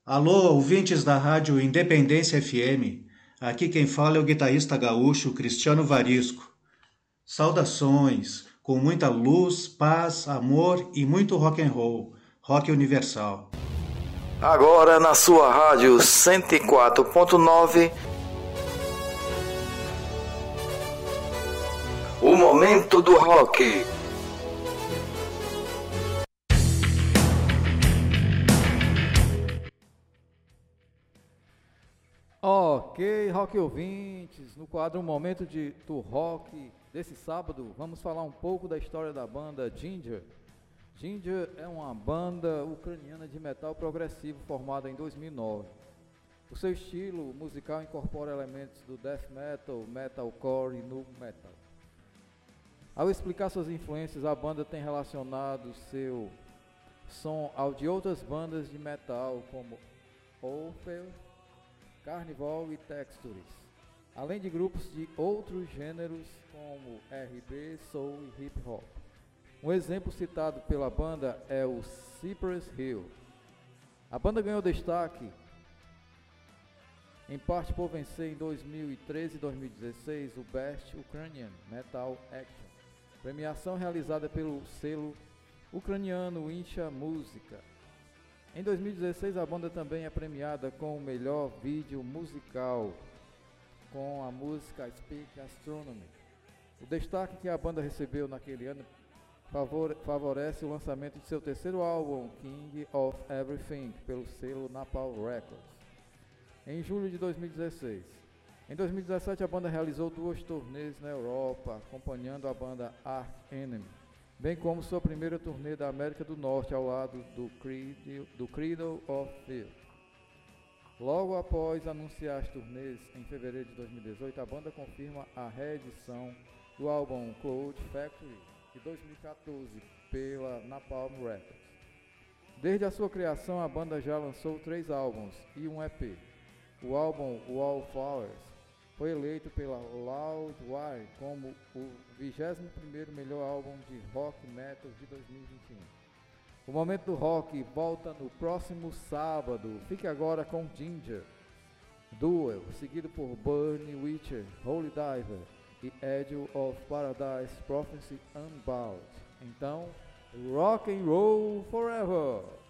Alô, ouvintes da Rádio Independência FM. Aqui quem fala é o guitarrista gaúcho Cristiano Varisco. Saudações, com muita luz, paz, amor e muito rock and roll, rock universal. Agora na sua rádio 104.9, o momento do rock. Ok, rock ouvintes, no quadro Momento do Rock desse sábado, vamos falar um pouco da história da banda Ginger. Ginger é uma banda ucraniana de metal progressivo formada em 2009. O seu estilo musical incorpora elementos do death metal, metalcore e nu metal. Ao explicar suas influências, a banda tem relacionado seu som ao de outras bandas de metal como Orpheus, Carnival e Textures, além de grupos de outros gêneros como R&B, Soul e Hip Hop. Um exemplo citado pela banda é o Cypress Hill. A banda ganhou destaque em parte por vencer em 2013 e 2016 o Best Ukrainian Metal Action, premiação realizada pelo selo ucraniano Insha Música. Em 2016, a banda também é premiada com o melhor vídeo musical, com a música Speak Astronomy. O destaque que a banda recebeu naquele ano favorece o lançamento de seu terceiro álbum, King of Everything, pelo selo Napalm Records, em julho de 2016. Em 2017, a banda realizou 2 turnês na Europa, acompanhando a banda Arch Enemy, bem como sua primeira turnê da América do Norte ao lado do Cradle of Filth. Logo após anunciar as turnês em fevereiro de 2018, a banda confirma a reedição do álbum Cloud Factory de 2014 pela Napalm Records. Desde a sua criação, a banda já lançou 3 álbuns e um EP. O álbum Wallflowers foi eleito pela Loudwire como o 21º melhor álbum de rock metal de 2021. O Momento do Rock volta no próximo sábado. Fique agora com Ginger, Duel, seguido por Burn Witcher, Holy Diver e Edge of Paradise Prophecy Unbound. Então, rock and roll forever!